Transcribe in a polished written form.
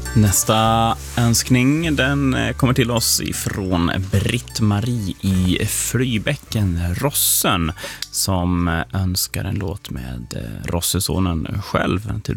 Nästa önskning den kommer till oss ifrån Britt-Marie i Flybäcken, Rossen, som önskar en låt med Rossesonen själv.